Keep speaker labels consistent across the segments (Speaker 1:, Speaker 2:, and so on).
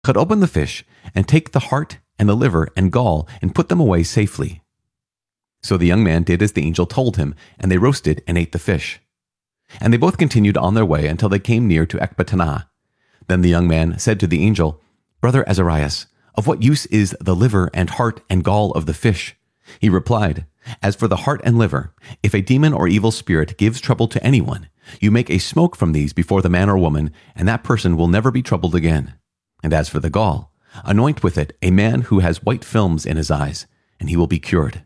Speaker 1: Cut open the fish, and take the heart and the liver and gall, and put them away safely." So the young man did as the angel told him, and they roasted and ate the fish. And they both continued on their way until they came near to Ecbatana. Then the young man said to the angel, "Brother Azarias, of what use is the liver and heart and gall of the fish?" He replied, "As for the heart and liver, if a demon or evil spirit gives trouble to anyone, you make a smoke from these before the man or woman, and that person will never be troubled again. And as for the gall, anoint with it a man who has white films in his eyes, and he will be cured."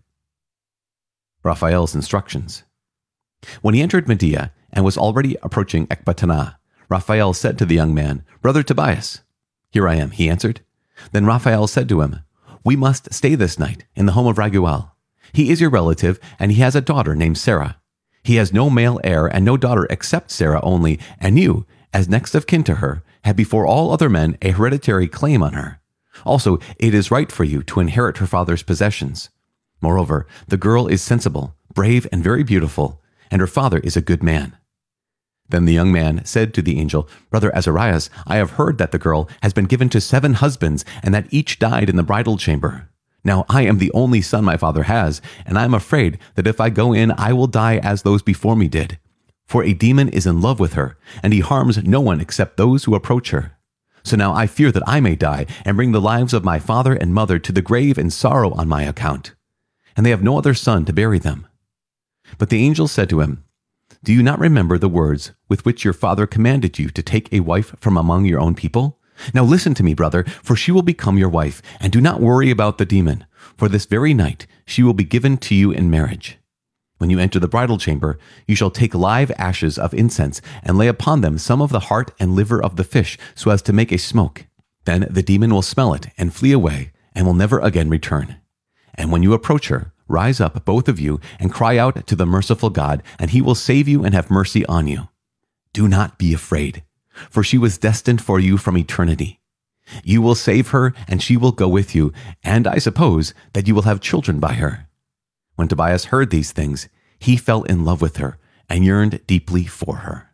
Speaker 1: Raphael's instructions. When he entered Media and was already approaching Ecbatana, Raphael said to the young man, "Brother Tobias." "Here I am," he answered. Then Raphael said to him, "We must stay this night in the home of Raguel. He is your relative, and he has a daughter named Sarah. He has no male heir and no daughter except Sarah only, and you, as next of kin to her, have before all other men a hereditary claim on her. Also, it is right for you to inherit her father's possessions. Moreover, the girl is sensible, brave, and very beautiful, and her father is a good man." Then the young man said to the angel, "Brother Azarias, I have heard that the girl has been given to 7 husbands, and that each died in the bridal chamber. Now I am the only son my father has, and I am afraid that if I go in, I will die as those before me did. For a demon is in love with her, and he harms no one except those who approach her. So now I fear that I may die, and bring the lives of my father and mother to the grave in sorrow on my account. And they have no other son to bury them." But the angel said to him, "Do you not remember the words with which your father commanded you to take a wife from among your own people? Now listen to me, brother, for she will become your wife, and do not worry about the demon, for this very night she will be given to you in marriage. When you enter the bridal chamber, you shall take live ashes of incense and lay upon them some of the heart and liver of the fish so as to make a smoke. Then the demon will smell it and flee away and will never again return. And when you approach her, rise up, both of you, and cry out to the merciful God, and he will save you and have mercy on you. Do not be afraid, for she was destined for you from eternity. You will save her, and she will go with you, and I suppose that you will have children by her." When Tobias heard these things, he fell in love with her and yearned deeply for her.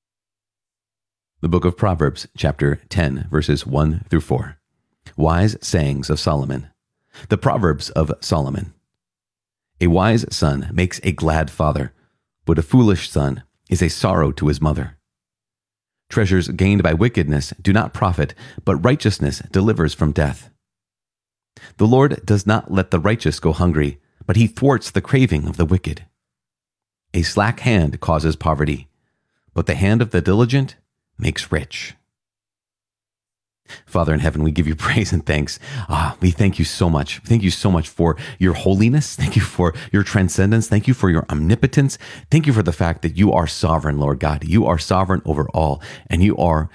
Speaker 1: The book of Proverbs, chapter 10, verses 1 through 4. Wise sayings of Solomon. The Proverbs of Solomon. A wise son makes a glad father, but a foolish son is a sorrow to his mother. Treasures gained by wickedness do not profit, but righteousness delivers from death. The Lord does not let the righteous go hungry, but he thwarts the craving of the wicked. A slack hand causes poverty, but the hand of the diligent makes rich. Father in heaven, we give you praise and thanks. We thank you so much. Thank you so much for your holiness. Thank you for your transcendence. Thank you for your omnipotence. Thank you for the fact that you are sovereign, Lord God. You are sovereign over all, and you are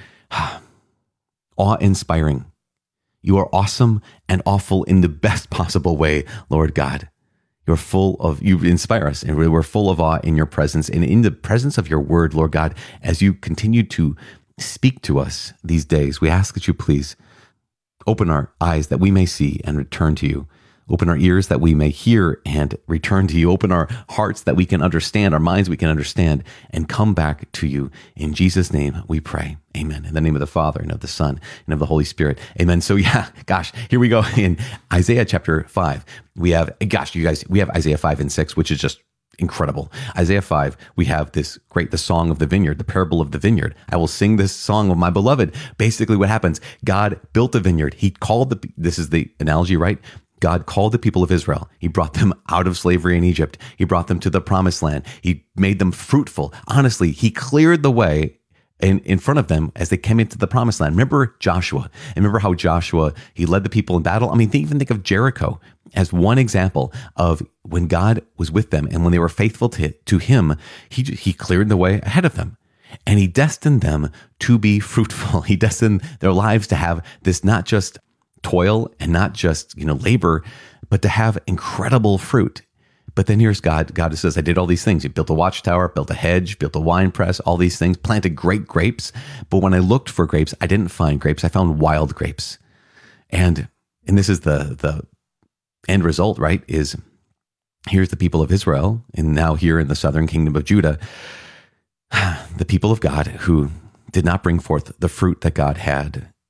Speaker 1: awe-inspiring. You are awesome and awful in the best possible way, Lord God. You inspire us, and we're full of awe in your presence and in the presence of your word, Lord God, as you continue to speak to us these days. We ask that you please open our eyes that we may see and return to you. Open our ears that we may hear and return to you. Open our hearts that we can understand, our minds we can understand, and come back to you. In Jesus' name we pray. Amen. In the name of the Father, and of the Son, and of the Holy Spirit. Amen. So here we go in Isaiah chapter 5. We have Isaiah 5 and 6, which is just incredible. Isaiah 5, we have the song of the vineyard, the parable of the vineyard. I will sing this song of my beloved. Basically what happens, God built a vineyard. He called this is the analogy, right? God called the people of Israel. He brought them out of slavery in Egypt. He brought them to the promised land. He made them fruitful. Honestly, he cleared the way in front of them as they came into the promised land. Remember Joshua. And remember how Joshua, he led the people in battle. I mean, even think of Jericho as one example of when God was with them and when they were faithful to him, he cleared the way ahead of them. And he destined them to be fruitful. He destined their lives to have this not just toil and not just labor, but to have incredible fruit. But then here's God. God says, I did all these things. He built a watchtower, built a hedge, built a wine press, all these things, planted great grapes. But when I looked for grapes, I didn't find grapes. I found wild grapes. And this is the end result, right? Is here's the people of Israel, and now here in the southern kingdom of Judah, the people of God who did not bring forth the fruit that God had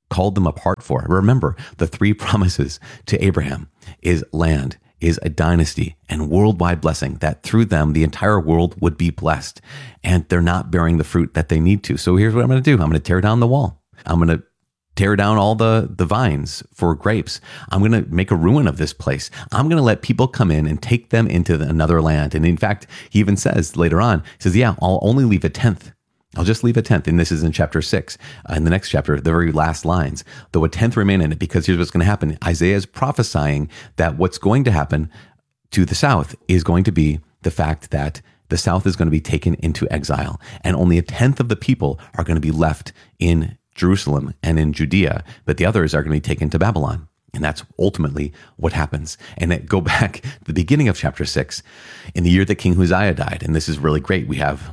Speaker 1: called them apart for. Remember, the three promises to Abraham is land, is a dynasty, and worldwide blessing, that through them, the entire world would be blessed. And they're not bearing the fruit that they need to. So here's what I'm going to do. I'm going to tear down the wall. I'm going to tear down all the vines for grapes. I'm going to make a ruin of this place. I'm going to let people come in and take them into another land. And in fact, he even says later on, he says, yeah, I'll only leave a tenth. I'll just leave a tenth. And this is in chapter 6. In the next chapter, the very last lines, though a tenth remain in it, because here's what's going to happen. Isaiah is prophesying that what's going to happen to the south is going to be the fact that the south is going to be taken into exile, and only a tenth of the people are going to be left in Jerusalem and in Judea, but the others are going to be taken to Babylon. And that's ultimately what happens. And go back to the beginning of chapter 6, in the year that King Uzziah died. And this is really great. We have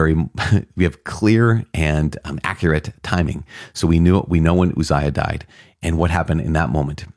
Speaker 1: clear and accurate timing. So we know when Uzziah died and what happened in that moment.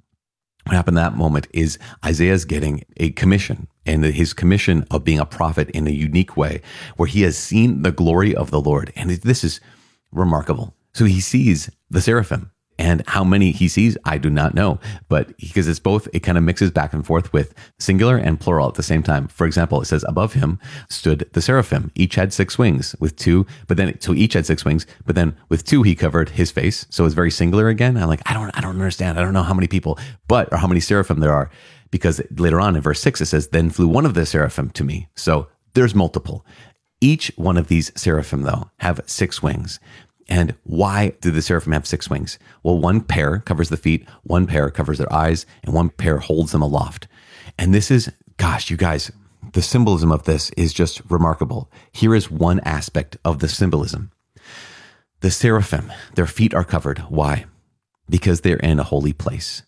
Speaker 1: What happened in that moment is Isaiah's getting a commission, and his commission of being a prophet in a unique way, where he has seen the glory of the Lord. And this is remarkable. So he sees the seraphim. And how many he sees, I do not know. But because it's both, it kind of mixes back and forth with singular and plural at the same time. For example, it says above him stood the seraphim. Each had 6 wings with 2, so each had 6 wings, but then with 2, he covered his face. So it's very singular again. I'm like, I don't understand. I don't know how many people, or how many seraphim there are, because later on in verse 6, it says, then flew one of the seraphim to me. So there's multiple. Each one of these seraphim, though, have 6 wings. And why do the seraphim have 6 wings? Well, one pair covers the feet, one pair covers their eyes, and one pair holds them aloft. And this is, gosh, you guys, the symbolism of this is just remarkable. Here is one aspect of the symbolism. The seraphim, their feet are covered. Why? Because they're in a holy place.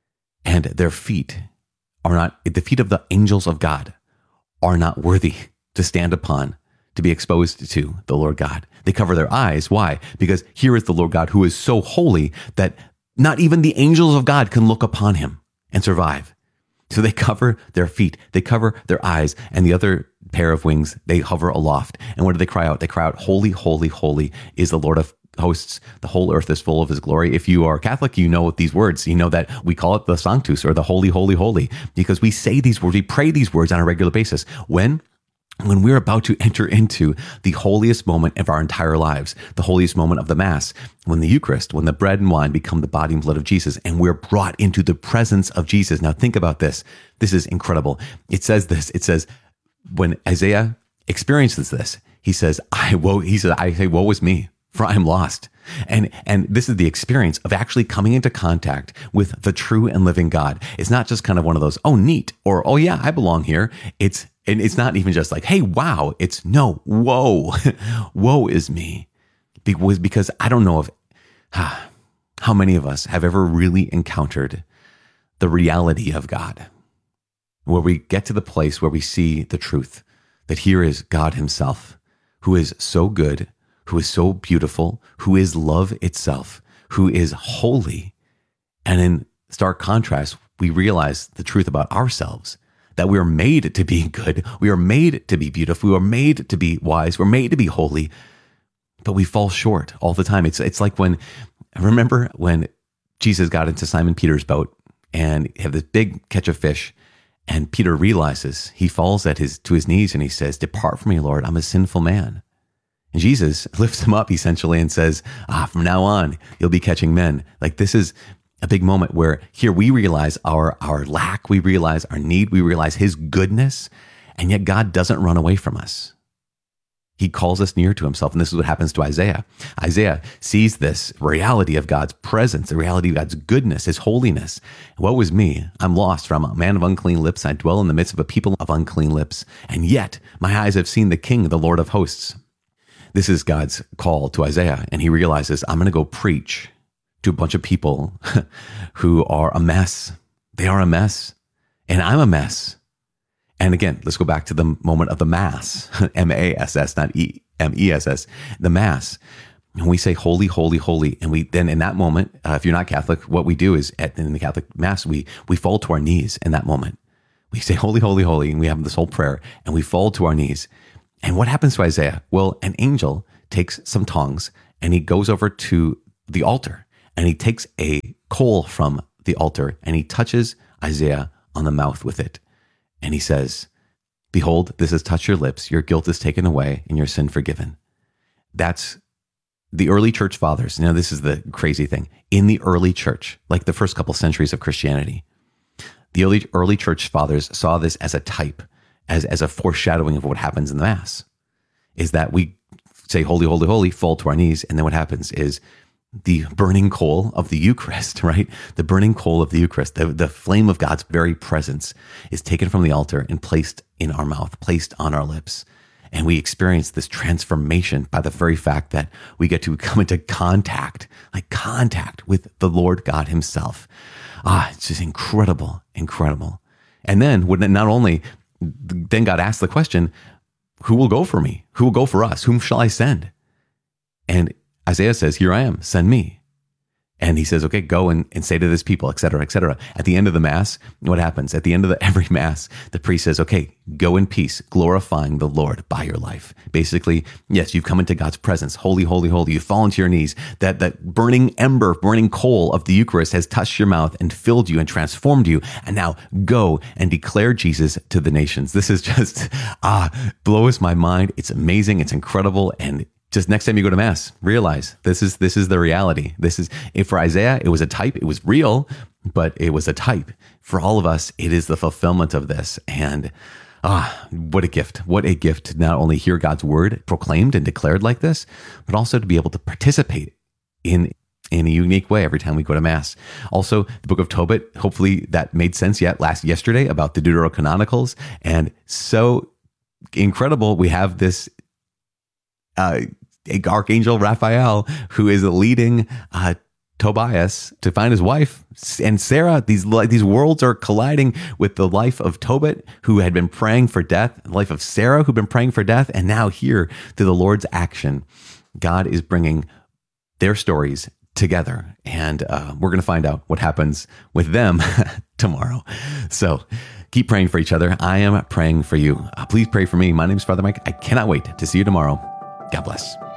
Speaker 1: And their feet are not, the feet of the angels of God are not worthy to stand upon, to be exposed to the Lord God. They cover their eyes. Why? Because here is the Lord God, who is so holy that not even the angels of God can look upon him and survive. So they cover their feet, they cover their eyes, and the other pair of wings, they hover aloft. And what do they cry out? They cry out, holy, holy, holy is the Lord of hosts. The whole earth is full of his glory. If you are Catholic, you know these words. You know that we call it the Sanctus, or the holy, holy, holy, because we say these words, we pray these words on a regular basis. When we're about to enter into the holiest moment of our entire lives, the holiest moment of the Mass, when the Eucharist, when the bread and wine become the body and blood of Jesus, and we're brought into the presence of Jesus. Now think about this. This is incredible. It says this. It says, when Isaiah experiences this, he says, I say, woe is me, for I am lost. And this is the experience of actually coming into contact with the true and living God. It's not just kind of one of those, oh, neat, or, oh yeah, I belong here. And it's not even just like, hey, wow. It's no, whoa, woe is me. Because I don't know if how many of us have ever really encountered the reality of God, where we get to the place where we see the truth, that here is God himself, who is so good, who is so beautiful, who is love itself, who is holy. And in stark contrast, we realize the truth about ourselves, that we are made to be good. We are made to be beautiful. We are made to be wise. We're made to be holy, but we fall short all the time. It's like remember when Jesus got into Simon Peter's boat and have this big catch of fish, and Peter realizes, he falls to his knees and he says, depart from me, Lord, I'm a sinful man. And Jesus lifts him up essentially and says, from now on, you'll be catching men. Like, this is a big moment where here we realize our lack, we realize our need, we realize his goodness, and yet God doesn't run away from us. He calls us near to himself, and this is what happens to Isaiah. Isaiah sees this reality of God's presence, the reality of God's goodness, his holiness. Woe is me, I'm lost, for I'm a man of unclean lips. I dwell in the midst of a people of unclean lips, and yet my eyes have seen the King, the Lord of hosts. This is God's call to Isaiah, and he realizes, I'm going to go preach to a bunch of people who are a mess. They are a mess, and I'm a mess. And again, let's go back to the moment of the Mass, M-A-S-S, not E-M-E-S-S, the Mass. And we say, holy, holy, holy. And we then in that moment, if you're not Catholic, what we do is in the Catholic Mass, we fall to our knees in that moment. We say, holy, holy, holy, and we have this whole prayer, and we fall to our knees. And what happens to Isaiah? Well, an angel takes some tongs, and he goes over to the altar, and he takes a coal from the altar and he touches Isaiah on the mouth with it. And he says, "Behold, this has touched your lips. Your guilt is taken away and your sin forgiven." That's the early church fathers. Now, this is the crazy thing. In the early church, like the first couple centuries of Christianity, the early church fathers saw this as a type, as a foreshadowing of what happens in the Mass, is that we say, "Holy, holy, holy," fall to our knees. And then what happens is the burning coal of the Eucharist, right? The burning coal of the Eucharist, the flame of God's very presence is taken from the altar and placed in our mouth, placed on our lips. And we experience this transformation by the very fact that we get to come into contact with the Lord God himself. It's just incredible, incredible. And then then God asked the question, who will go for me? Who will go for us? Whom shall I send? And Isaiah says, "Here I am, send me." And he says, "Okay, go and say to this people," et cetera, et cetera. At the end of the Mass, what happens? At the end of every Mass, the priest says, "Okay, go in peace, glorifying the Lord by your life." Basically, yes, you've come into God's presence. Holy, holy, holy. You've fallen to your knees. That burning ember, burning coal of the Eucharist has touched your mouth and filled you and transformed you. And now go and declare Jesus to the nations. This is just, blows my mind. It's amazing. It's incredible. And just next time you go to Mass, realize this is the reality. For Isaiah, it was a type. It was real, but it was a type. For all of us, it is the fulfillment of this. And what a gift. What a gift to not only hear God's word proclaimed and declared like this, but also to be able to participate in a unique way every time we go to Mass. Also, the book of Tobit, hopefully that made sense yesterday about the Deuterocanonicals. And so incredible, we have this Archangel Raphael who is leading Tobias to find his wife, and Sarah. These worlds are colliding with the life of Tobit, who had been praying for death, the life of Sarah, who'd been praying for death, and now here, through the Lord's action, God is bringing their stories together, and we're going to find out what happens with them tomorrow. So keep praying for each other. I am praying for you. Please pray for me. My name is Father Mike. I cannot wait to see you tomorrow. God bless.